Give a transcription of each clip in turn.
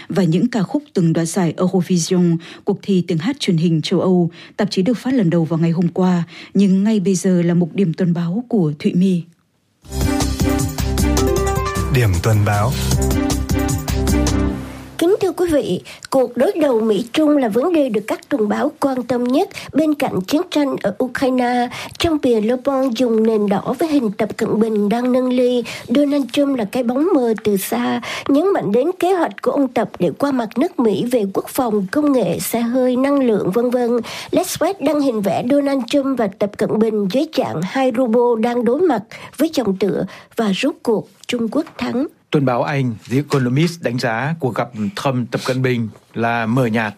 và những ca khúc từng đoạt giải Eurovision, cuộc thi tiếng hát truyền hình châu Âu. Tạp chí được phát lần đầu vào ngày hôm qua, nhưng ngay bây giờ là mục điểm tuần báo của Thụy My. Điểm tuần báo. Kính thưa quý vị, cuộc đối đầu Mỹ-Trung là vấn đề được các tuần báo quan tâm nhất bên cạnh chiến tranh ở Ukraine. Trong bìa Le Monde dùng nền đỏ với hình Tập Cận Bình đang nâng ly Donald Trump là cái bóng mờ từ xa, nhấn mạnh đến kế hoạch của ông Tập để qua mặt nước Mỹ về quốc phòng, công nghệ, xe hơi, năng lượng, v.v. L'Express đăng hình vẽ Donald Trump và Tập Cận Bình dưới dạng hai robot đang đối mặt với dòng tựa và rốt cuộc Trung Quốc thắng. Tuần báo Anh The Economist đánh giá cuộc gặp Trump-Tập Cận Bình là mờ nhạt.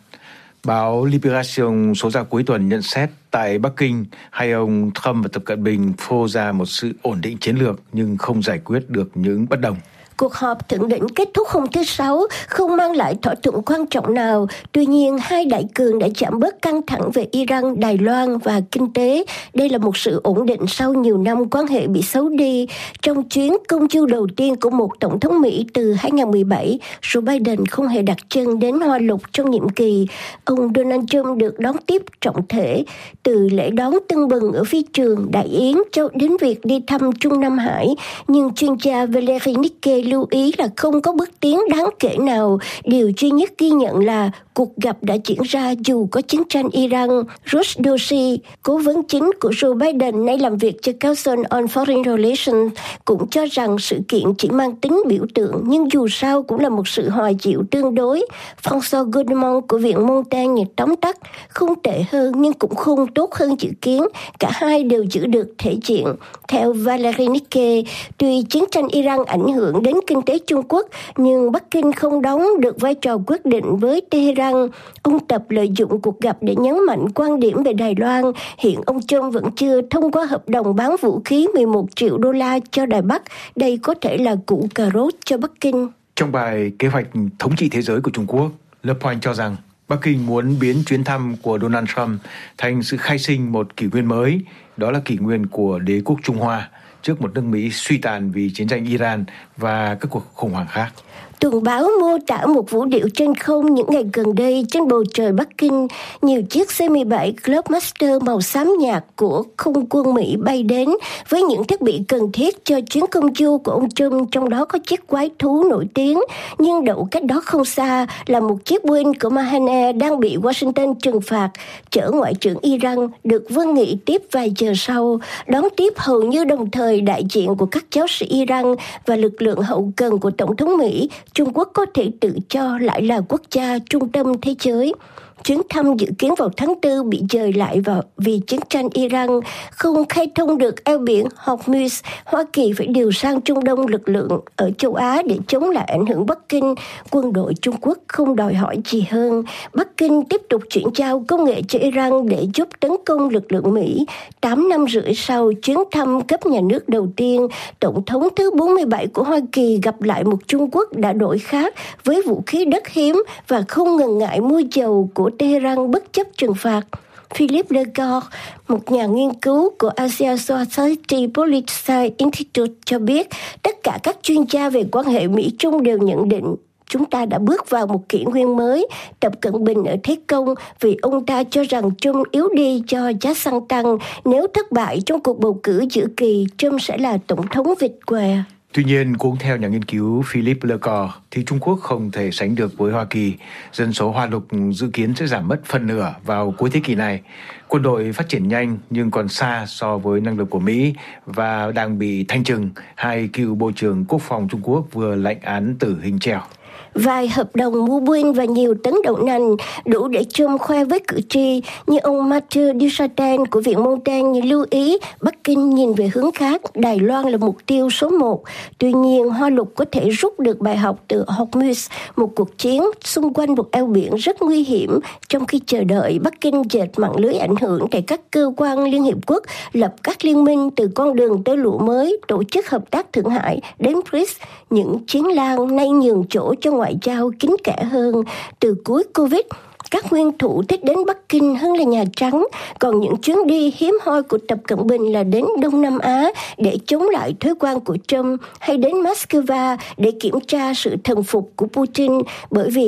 Báo Liberation số ra cuối tuần nhận xét tại Bắc Kinh, hai ông Trump và Tập Cận Bình phô ra một sự ổn định chiến lược nhưng không giải quyết được những bất đồng. Cuộc họp thượng đỉnh kết thúc hôm thứ Sáu không mang lại thỏa thuận quan trọng nào. Tuy nhiên, hai đại cường đã giảm bớt căng thẳng về Iran, Đài Loan và kinh tế. Đây là một sự ổn định sau nhiều năm quan hệ bị xấu đi. Trong chuyến công du đầu tiên của một tổng thống Mỹ từ 2017, Joe Biden không hề đặt chân đến Hoa Lục trong nhiệm kỳ. Ông Donald Trump được đón tiếp trọng thể, từ lễ đón tưng bừng ở phi trường Đại Yến cho đến việc đi thăm Trung Nam Hải. Nhưng chuyên gia Valery Nikke lưu ý là không có bước tiến đáng kể nào. Điều duy nhất ghi nhận là cuộc gặp đã diễn ra dù có chiến tranh Iran. Rush Doshi, cố vấn chính của Joe Biden nay làm việc cho Council on Foreign Relations, cũng cho rằng sự kiện chỉ mang tính biểu tượng nhưng dù sao cũng là một sự hòa dịu tương đối. François Godemont của Viện Montaigne tóm tắt, không tệ hơn nhưng cũng không tốt hơn dự kiến. Cả hai đều giữ được thể diện. Theo Valery Nikke, tuy chiến tranh Iran ảnh hưởng đến kinh tế Trung Quốc, nhưng Bắc Kinh không đóng được vai trò quyết định với Tehran. Ông Tập lợi dụng cuộc gặp để nhấn mạnh quan điểm về Đài Loan. Hiện ông Trump vẫn chưa thông qua hợp đồng bán vũ khí 11 triệu đô la cho Đài Bắc. Đây có thể là củ cà rốt cho Bắc Kinh. Trong bài Kế hoạch thống trị thế giới của Trung Quốc, Le Point cho rằng Bắc Kinh muốn biến chuyến thăm của Donald Trump thành sự khai sinh một kỷ nguyên mới, đó là kỷ nguyên của đế quốc Trung Hoa, trước một nước Mỹ suy tàn vì chiến tranh Iran và các cuộc khủng hoảng khác. Tuần báo mô tả một vũ điệu trên không những ngày gần đây trên bầu trời Bắc Kinh. Nhiều chiếc C-17 Globemaster màu xám nhạt của không quân Mỹ bay đến với những thiết bị cần thiết cho chuyến công du của ông Trump, trong đó có chiếc quái thú nổi tiếng. Nhưng đậu cách đó không xa là một chiếc Boeing của Mahan Air đang bị Washington trừng phạt, chở Ngoại trưởng Iran được vương nghị tiếp vài giờ sau. Đón tiếp hầu như đồng thời đại diện của các giáo sĩ Iran và lực lượng hậu cần của Tổng thống Mỹ. Trung Quốc có thể tự cho lại là quốc gia trung tâm thế giới. Chuyến thăm dự kiến vào tháng 4 bị dời lại vì chiến tranh Iran. Không khai thông được eo biển Hormuz, Hoa Kỳ phải điều sang Trung Đông lực lượng ở châu Á để chống lại ảnh hưởng Bắc Kinh. Quân đội Trung Quốc không đòi hỏi gì hơn. Bắc Kinh tiếp tục chuyển giao công nghệ cho Iran để giúp tấn công lực lượng Mỹ. 8 năm rưỡi sau chuyến thăm cấp nhà nước đầu tiên, Tổng thống thứ 47 của Hoa Kỳ gặp lại một Trung Quốc đã đổi khác với vũ khí đất hiếm và không ngần ngại mua dầu của Tehran bất chấp trừng phạt. Philippe Legard, một nhà nghiên cứu của Asia Society Policy Institute cho biết, tất cả các chuyên gia về quan hệ Mỹ-Trung đều nhận định chúng ta đã bước vào một kỷ nguyên mới. Tập Cận Bình ở thế công vì ông ta cho rằng Trump yếu đi cho giá xăng tăng. Nếu thất bại trong cuộc bầu cử giữa kỳ, Trump sẽ là tổng thống vịt què. Tuy nhiên, cũng theo nhà nghiên cứu Philippe Legard, thì Trung Quốc không thể sánh được với Hoa Kỳ. Dân số Hoa Lục dự kiến sẽ giảm mất phần nửa vào cuối thế kỷ này. Quân đội phát triển nhanh nhưng còn xa so với năng lực của Mỹ và đang bị thanh trừng. Hai cựu Bộ trưởng Quốc phòng Trung Quốc vừa lãnh án tử hình treo. Vài hợp đồng mua Boeing và nhiều tấn đậu nành đủ để Trump khoe với cử tri, như ông Mathieu Duchatel của Viện Montaigne lưu ý Bắc Kinh nhìn về hướng khác, Đài Loan là mục tiêu số 1. Tuy nhiên, Hoa Lục có thể rút được bài học từ Hormuz, một cuộc chiến xung quanh một eo biển rất nguy hiểm. Trong khi chờ đợi, Bắc Kinh dệt mạng lưới ảnh hưởng tại các cơ quan Liên Hiệp Quốc, lập các liên minh từ con đường tơ lụa mới, tổ chức hợp tác Thượng Hải đến BRICS, những chiến lang nay nhường chỗ cho ngoại giao kín kẽ hơn. Từ cuối Covid, các nguyên thủ thích đến Bắc Kinh hơn là Nhà Trắng, còn những chuyến đi hiếm hoi của Tập Cận Bình là đến Đông Nam Á để chống lại thuế quan của Trump hay đến Moscow để kiểm tra sự thần phục của Putin, bởi vì